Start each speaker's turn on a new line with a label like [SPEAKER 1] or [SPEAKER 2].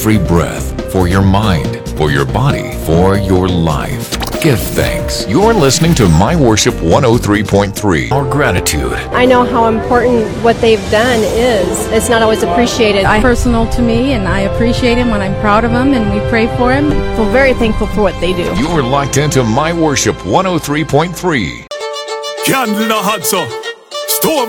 [SPEAKER 1] every breath, for your mind, for your body, for your life. Give thanks. You're listening to My Worship 103.3. Our gratitude.
[SPEAKER 2] I know how important what they've done is. It's not always appreciated.
[SPEAKER 3] It's personal to me, and I appreciate him when I'm proud of him, and we pray for him. I feel very thankful for what they do.
[SPEAKER 1] You're locked into My Worship 103.3.
[SPEAKER 4] Candle na hadso. Stove